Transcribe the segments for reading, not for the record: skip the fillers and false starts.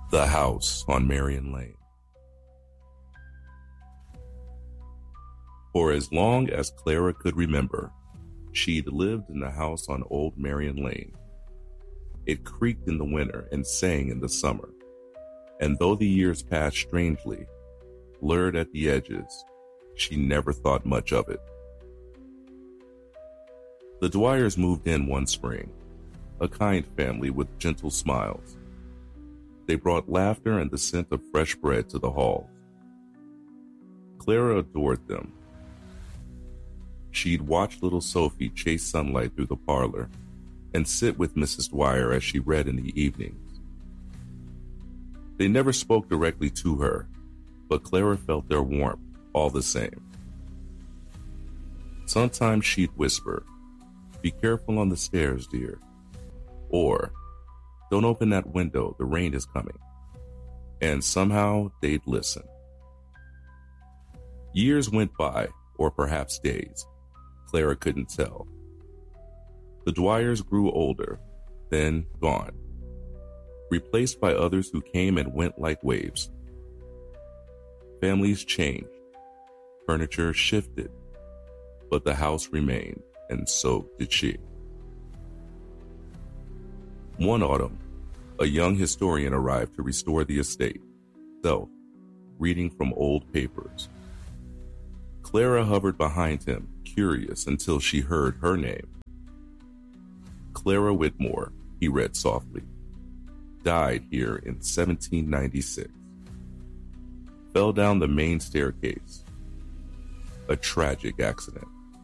The House on Marion Lane. For as long as Clara could remember, she'd lived in the house on Old Marion Lane. It creaked in the winter and sang in the summer, and though the years passed strangely, blurred at the edges, she never thought much of it. The Dwyers moved in one spring, a kind family with gentle smiles. They brought laughter and the scent of fresh bread to the halls. Clara adored them. She'd watch little Sophie chase sunlight through the parlor and sit with Mrs. Dwyer as she read in the evenings. They never spoke directly to her, but Clara felt their warmth all the same. Sometimes she'd whisper, "Be careful on the stairs, dear," or "Don't open that window, the rain is coming." And somehow they'd listen. Years went by, or perhaps days. Clara couldn't tell. The Dwyers grew older, then gone, replaced by others who came and went like waves. Families changed, furniture shifted, but the house remained, and so did she. One autumn, a young historian arrived to restore the estate, Self, reading from old papers. Clara hovered behind him, curious, until she heard her name. Clara Whitmore, he read softly, died here in 1796. Fell down the main staircase. A tragic accident.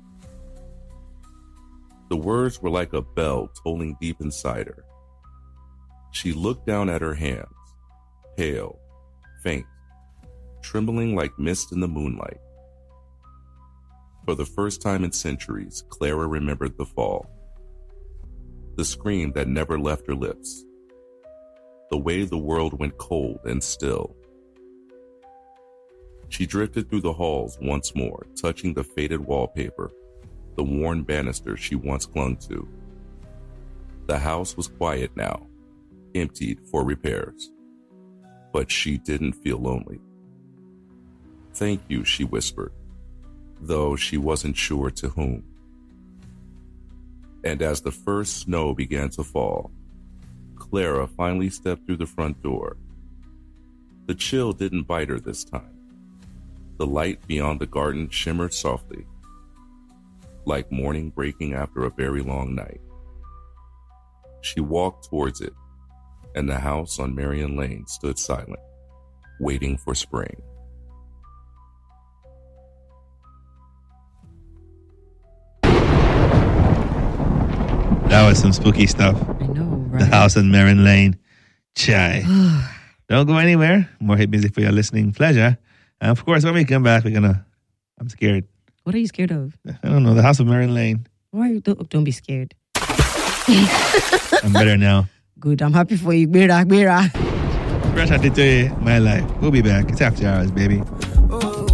The words were like a bell tolling deep inside her. She looked down at her hands, pale, faint, trembling like mist in the moonlight. For the first time in centuries, Clara remembered the fall. The scream that never left her lips. The way the world went cold and still. She drifted through the halls once more, touching the faded wallpaper, the worn banister she once clung to. The house was quiet now, emptied for repairs. But she didn't feel lonely. "Thank you," she whispered, though she wasn't sure to whom. And as the first snow began to fall, Clara finally stepped through the front door. The chill didn't bite her this time. The light beyond the garden shimmered softly, like morning breaking after a very long night. She walked towards it, and the house on Marion Lane stood silent, waiting for spring. That was some spooky stuff. I know, right? The House on Marion Lane. Chai. Don't go anywhere. More hit music for your listening pleasure. And of course, when we come back, I'm scared. What are you scared of? I don't know. The House of Marion Lane. Why? Don't be scared. I'm better now. Good. I'm happy for you. Bira. Fresh out to my life. We'll be back. It's after hours, baby.